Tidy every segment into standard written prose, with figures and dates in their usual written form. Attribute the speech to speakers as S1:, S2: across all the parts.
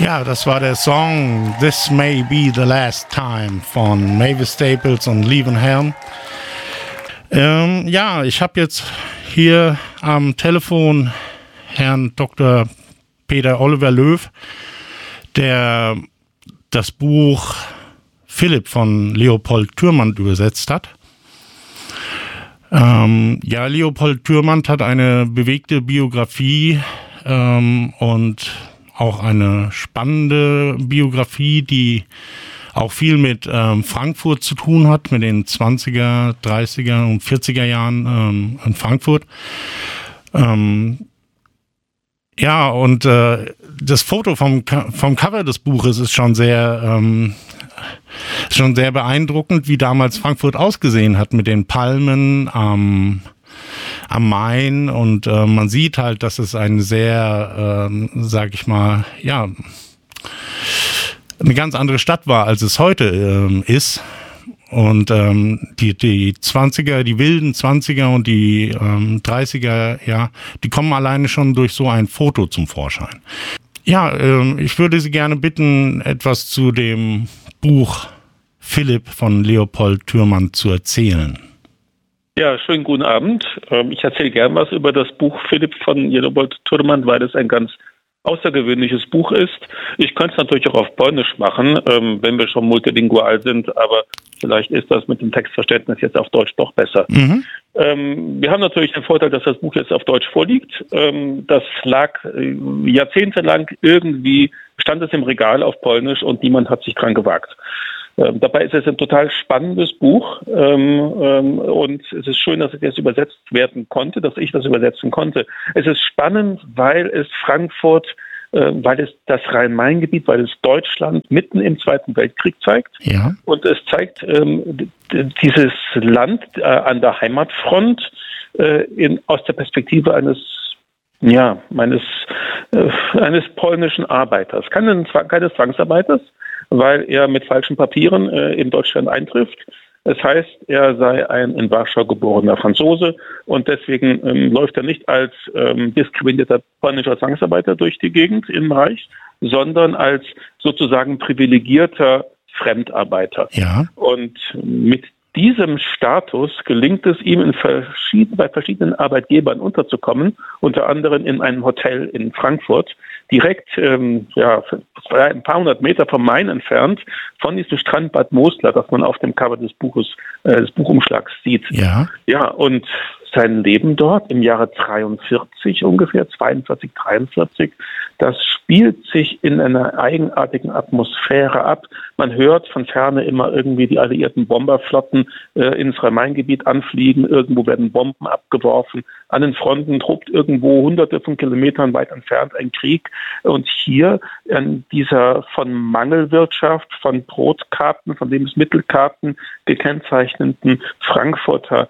S1: Ja, das war der Song This May Be the Last Time von Mavis Staples und Levin Helm. Ja, ich habe jetzt hier am Telefon Herrn Dr. Peter Oliver Löw, der das Buch Philipp von Leopold Türmann übersetzt hat. Ja, Leopold Türmann hat eine bewegte Biografie und auch eine spannende Biografie, die auch viel mit Frankfurt zu tun hat, mit den 20er, 30er und 40er Jahren in Frankfurt. Ja, und das Foto vom Cover des Buches ist schon sehr beeindruckend, wie damals Frankfurt ausgesehen hat mit den Palmen am Main, und man sieht halt, dass es eine sehr, sag ich mal, ja, eine ganz andere Stadt war, als es heute ist. Und die 20er, die wilden 20er und die 30er, ja, die kommen alleine schon durch so ein Foto zum Vorschein. Ja, ich würde Sie gerne bitten, etwas zu dem Buch Philipp von Leopold Türmann zu erzählen.
S2: Ja, schönen guten Abend. Ich erzähle gern was über das Buch Philipp von Leopold Türmann, weil es ein ganz außergewöhnliches Buch ist. Ich könnte es natürlich auch auf Polnisch machen, wenn wir schon multilingual sind, aber vielleicht ist das mit dem Textverständnis jetzt auf Deutsch doch besser. Mhm. Wir haben natürlich den Vorteil, dass das Buch jetzt auf Deutsch vorliegt. Das lag jahrzehntelang irgendwie, stand es im Regal auf Polnisch und niemand hat sich dran gewagt. Dabei ist es ein total spannendes Buch und es ist schön, dass es jetzt übersetzt werden konnte, dass ich das übersetzen konnte. Es ist spannend, weil es Frankfurt, weil es das Rhein-Main-Gebiet, weil es Deutschland mitten im Zweiten Weltkrieg zeigt. Ja. Und es zeigt dieses Land an der Heimatfront aus der Perspektive eines polnischen Arbeiters, keines Zwangsarbeiters, weil er mit falschen Papieren in Deutschland eintrifft. Das heißt, er sei ein in Warschau geborener Franzose und deswegen läuft er nicht als diskriminierter polnischer Zwangsarbeiter durch die Gegend im Reich, sondern als sozusagen privilegierter Fremdarbeiter. Ja. Und mit diesem Status gelingt es ihm, bei verschiedenen Arbeitgebern unterzukommen, unter anderem in einem Hotel in Frankfurt, direkt ein paar hundert Meter vom Main entfernt, von diesem Strandbad Moslar, das man auf dem Cover des Buches, des Buchumschlags sieht. Ja. Ja, und sein Leben dort im Jahre 43 ungefähr, 42, 43, das spielt sich in einer eigenartigen Atmosphäre ab. Man hört von Ferne immer irgendwie die alliierten Bomberflotten ins Rhein-Main-Gebiet anfliegen, irgendwo werden Bomben abgeworfen, an den Fronten tobt irgendwo hunderte von Kilometern weit entfernt ein Krieg. Und hier an dieser von Mangelwirtschaft, von Brotkarten, von Lebensmittelkarten gekennzeichneten Frankfurter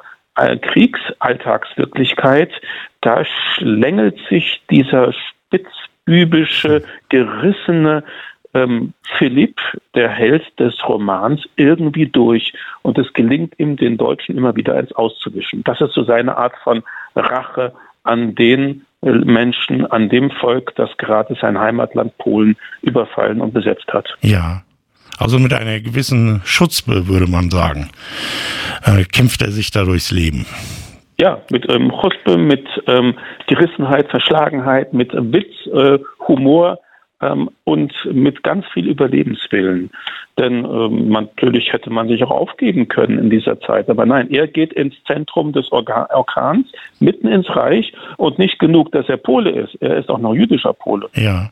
S2: Kriegsalltagswirklichkeit, da schlängelt sich dieser spitzbübische, gerissene Philipp, der Held des Romans, irgendwie durch. Und es gelingt ihm, den Deutschen immer wieder eins auszuwischen. Das ist so seine Art von Rache an den Menschen, an dem Volk, das gerade sein Heimatland Polen überfallen und besetzt hat.
S1: Ja. Also mit einer gewissen Schutzpe, würde man sagen, kämpft er sich da durchs Leben.
S2: Ja, mit Chuspe, mit Gerissenheit, Verschlagenheit, mit Witz, Humor und mit ganz viel Überlebenswillen. Denn natürlich hätte man sich auch aufgeben können in dieser Zeit. Aber nein, er geht ins Zentrum des Orkans, mitten ins Reich, und nicht genug, dass er Pole ist. Er ist auch noch jüdischer Pole. Ja.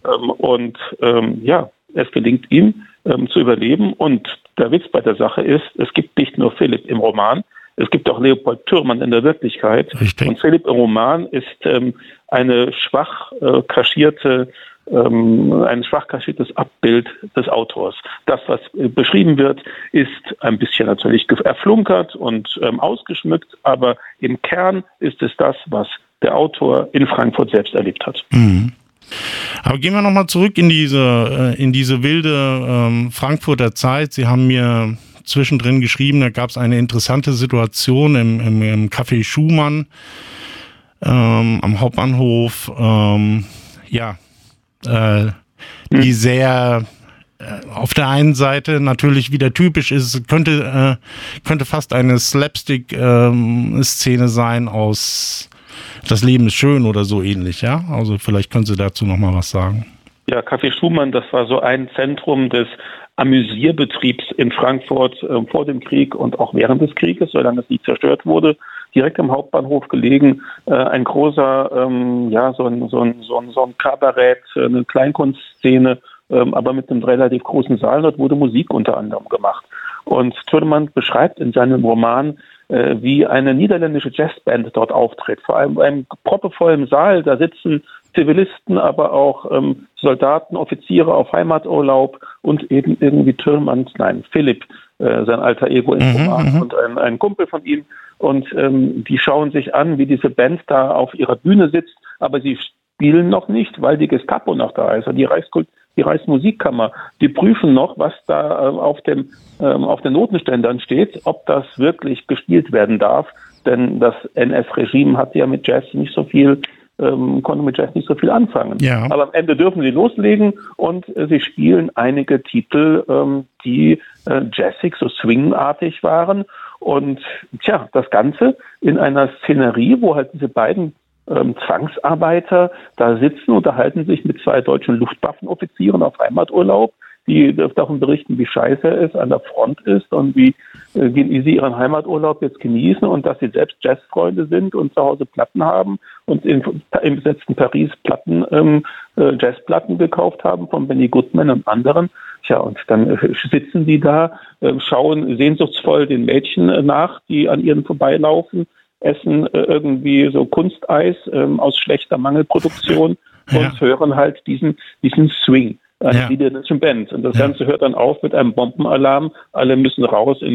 S2: Es gelingt ihm zu überleben. Und der Witz bei der Sache ist, es gibt nicht nur Philipp im Roman, es gibt auch Leopold Türmann in der Wirklichkeit. Richtig. Und Philipp im Roman ist ein schwach kaschiertes Abbild des Autors. Das, was beschrieben wird, ist ein bisschen natürlich erflunkert und ausgeschmückt, aber im Kern ist es das, was der Autor in Frankfurt selbst erlebt hat.
S1: Mhm. Aber gehen wir nochmal zurück in diese wilde Frankfurter Zeit. Sie haben mir zwischendrin geschrieben, da gab es eine interessante Situation im Café Schumann am Hauptbahnhof. die sehr auf der einen Seite natürlich wieder typisch ist, könnte fast eine Slapstick-Szene sein aus Das Leben ist schön oder so ähnlich, ja? Also vielleicht können Sie dazu noch mal was sagen.
S2: Ja, Café Schumann, das war so ein Zentrum des Amüsierbetriebs in Frankfurt vor dem Krieg und auch während des Krieges, solange es nicht zerstört wurde. Direkt am Hauptbahnhof gelegen, ein großer, so ein Kabarett, eine Kleinkunstszene, aber mit einem relativ großen Saal. Dort wurde Musik unter anderem gemacht. Und Thürdemann beschreibt in seinem Roman, wie eine niederländische Jazzband dort auftritt. Vor allem einem proppevollen Saal, da sitzen Zivilisten, aber auch Soldaten, Offiziere auf Heimaturlaub und eben irgendwie Philipp, sein alter Ego im Roman und ein Kumpel von ihm. Und die schauen sich an, wie diese Band da auf ihrer Bühne sitzt, aber sie spielen noch nicht, weil die Gestapo noch da ist, also die Reichsmusikkammer, die prüfen noch, was da auf den Notenständern steht, ob das wirklich gespielt werden darf, denn das NS-Regime hat ja mit Jazz nicht so viel, konnte mit Jazz nicht so viel anfangen. Ja. Aber am Ende dürfen sie loslegen und sie spielen einige Titel, die jazzig, so swingartig waren und das Ganze in einer Szenerie, wo halt diese beiden Zwangsarbeiter da sitzen, unterhalten sich mit 2 deutschen Luftwaffenoffizieren auf Heimaturlaub, die davon berichten, wie scheiße es an der Front ist und wie sie ihren Heimaturlaub jetzt genießen und dass sie selbst Jazzfreunde sind und zu Hause Platten haben und im besetzten Paris Jazzplatten gekauft haben von Benny Goodman und anderen. Ja, und dann sitzen die da, schauen sehnsuchtsvoll den Mädchen nach, die an ihnen vorbeilaufen, essen irgendwie so Kunsteis aus schlechter Mangelproduktion und hören halt diesen Swing einer niederländischen Band. Und das Ganze hört dann auf mit einem Bombenalarm. Alle müssen raus in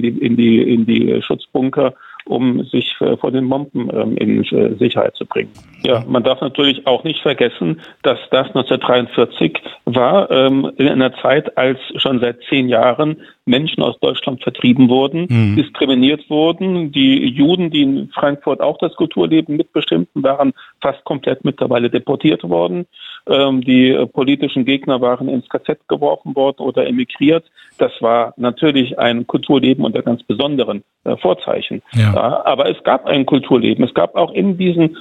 S2: die Schutzbunker, um sich vor den Bomben in Sicherheit zu bringen. Ja, man darf natürlich auch nicht vergessen, dass das 1943 war, in einer Zeit, als schon seit 10 Jahren Menschen aus Deutschland vertrieben wurden, diskriminiert wurden. Die Juden, die in Frankfurt auch das Kulturleben mitbestimmten, waren fast komplett mittlerweile deportiert worden. Die politischen Gegner waren ins KZ geworfen worden oder emigriert. Das war natürlich ein Kulturleben unter ganz besonderen Vorzeichen. Ja, aber es gab ein Kulturleben. Es gab auch in diesen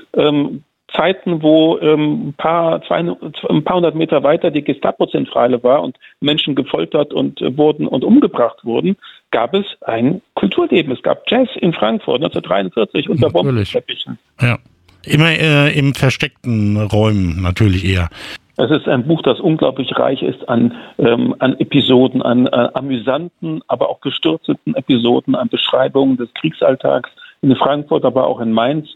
S2: Zeiten, wo ein paar hundert Meter weiter die Gestapo-Zentrale war und Menschen gefoltert wurden und umgebracht wurden, gab es ein Kulturleben. Es gab Jazz in Frankfurt 1943 unter Bombenteppichen.
S1: Ja. Immer im versteckten Räumen natürlich eher.
S2: Es ist ein Buch, das unglaublich reich ist an Episoden, an amüsanten, aber auch gestürzten Episoden, an Beschreibungen des Kriegsalltags in Frankfurt, aber auch in Mainz.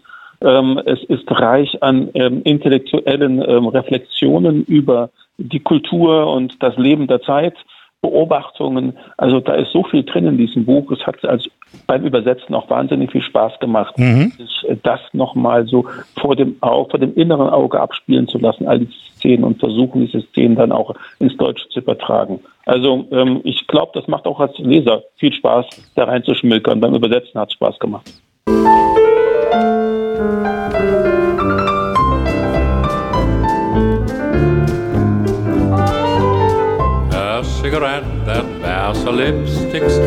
S2: Es ist reich an intellektuellen Reflexionen über die Kultur und das Leben der Zeit, Beobachtungen. Also da ist so viel drin in diesem Buch. Es hat beim Übersetzen auch wahnsinnig viel Spaß gemacht, das nochmal so vor dem inneren Auge abspielen zu lassen, all diese Szenen und versuchen, diese Szenen dann auch ins Deutsche zu übertragen. Also ich glaube, das macht auch als Leser viel Spaß, da reinzuschmökern. Beim Übersetzen hat es Spaß gemacht.
S3: A cigarette that bears a lipstick